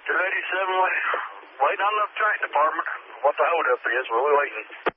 287, waiting on the track department. What the holdup is, we're waiting.